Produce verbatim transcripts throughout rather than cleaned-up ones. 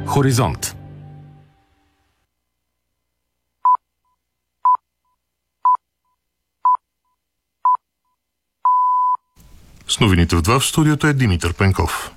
Хоризонт. С новините в два в студиото е Димитър Пенков.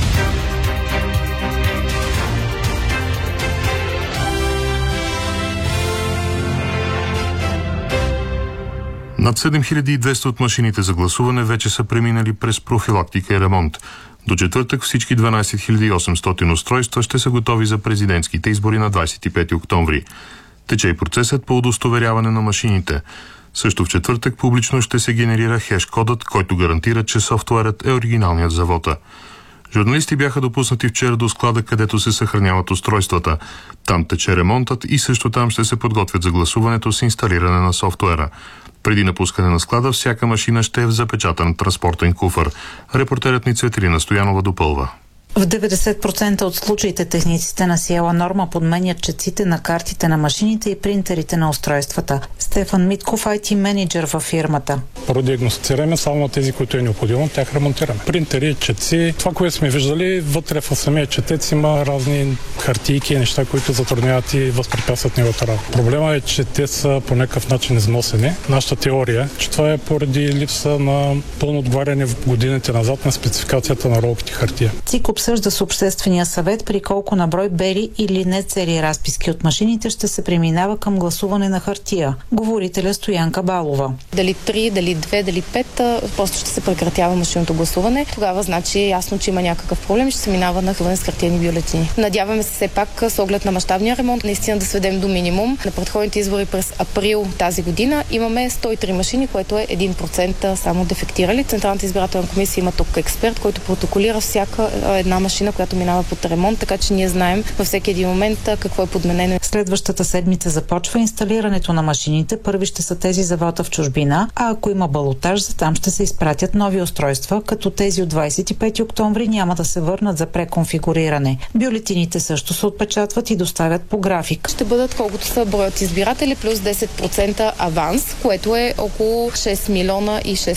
Над седем хиляди и двеста от машините за гласуване вече са преминали през профилактика и ремонт. До четвъртък всички дванадесет хиляди и осемстотин устройства ще са готови за президентските избори на двадесет и пети октомври. Тече и процесът по удостоверяване на машините. Също в четвъртък публично ще се генерира хеш-кодът, който гарантира, че софтуерът е оригиналният за вота. Журналисти бяха допуснати вчера до склада, където се съхраняват устройствата. Там тече ремонтът и също там ще се подготвят за гласуването с инсталиране на софтуера. Преди напускане на склада, всяка машина ще е в запечатан транспортен куфар. Репортерът ни Цветелина Стоянова допълва. В деветдесет процента от случаите техниците на Сиела Норма подменят четците на картите на машините и принтерите на устройствата. Стефан Митков, ай ти менеджер във фирмата. Първо диагностицираме само на тези, които е необходимо, тях ремонтираме. Принтери, четци, това, което сме виждали, вътре в самия четец има разни хартийки и неща, които затрудняват и възпрепятстват неговата работа. Проблема е, че те са по някакъв начин износени. Нашата теория е, че това е поради липса на пълно отговаряне в годините назад на спецификацията на ролките хартия. ЦИК обсъжда с Обществения съвет при колко на брой бели или не цели разписки от машините ще се преминава към гласуване на хартия. Говорителя Стоянка Балова. Дали три, дали две, дали пет, просто ще се прекратява машинното гласуване. Тогава значи ясно, че има някакъв проблем и ще се минава на хвърляне с хартиени бюлетини. Надяваме се все пак с оглед на мащабния ремонт наистина да сведем до минимум. На предходните избори през април тази година имаме сто и три машини, което е един процент само дефектирали. Централната избирателна комисия има тук експерт, който протоколира всяка една машина, която минава под ремонт, така че ние знаем във всеки един момент какво е подменено. Следващата седмица започва инсталирането на машините. Първи ще са тези за вота в чужбина, а ако има балотаж, за там ще се изпратят нови устройства, като тези от двадесет и пети октомври няма да се върнат за преконфигуриране. Бюлетините също се отпечатват и доставят по график. Ще бъдат колкото са броят избиратели плюс десет процента аванс, което е около шест милиона и